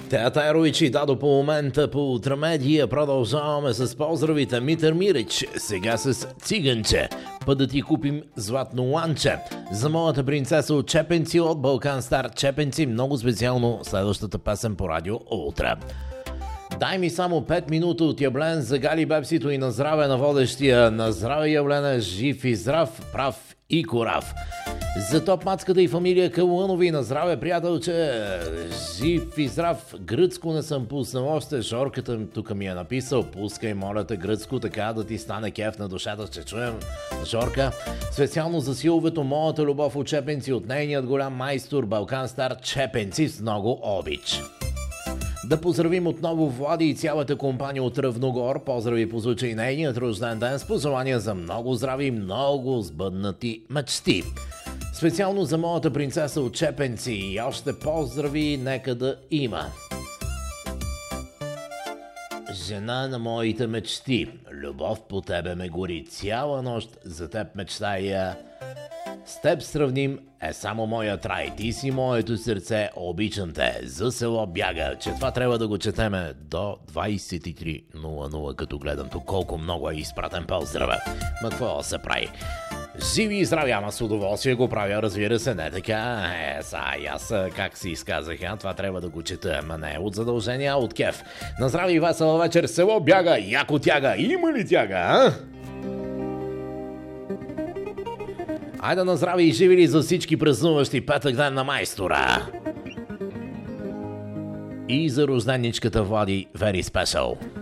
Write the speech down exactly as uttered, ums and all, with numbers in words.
Теата Еровичи дадо по момента по Ултрамедия. Продължаваме с поздравите. Митър Мирич, сега с циганче. Па да ти купим златно ланче. За моята принцеса от Чепенци от Балкан Стар Чепенци. Много специално следващата песен по радио Ултра. Дай ми само пет минути от Яблен за Гали Бепсито и на здраве на водещия. На здраве, Явлена, жив и здрав, прав и корав. За топ мацката и фамилия Калуанови на здраве, приятелче, жив и здрав. Гръцко не съм пуснал още, Жорката тук ми е написал, пускай моля те гръцко, така да ти стане кеф на душата, ще чуем Жорка. Специално за Силвето, моята любов от Чепенци, от нейният голям майстор Балкан Стар Чепенци с много обич. Да поздравим отново Влади и цялата компания от Ръвногор. Поздрави по случай нейният рожден ден с пожелания за много здрави и много сбъднати мечти. Специално за моята принцеса от Чепенци и още поздрави нека да има. Жена на моите мечти, любов по тебе ме гори, цяла нощ за теб мечтая. С теб сравним е само моят рай, ти си моето сърце, обичам те, за село бяга. Че това трябва да го четеме до двайсет и три нула нула, като гледам тук колко много е изпратен поздрава. Ма какво се прави? Живи и здрави, ама с удоволствие го правя, разбира се, не така. Е, са, и аз как си изказах, а? Това трябва да го чета, ама не от задължение, а от кеф. На здрави и весела вечер, село бяга, яко тяга, има ли тяга, а? Айде на здраве и живи ли за всички празнуващи петък ден на майстора. И за рожденичката Влади, very special.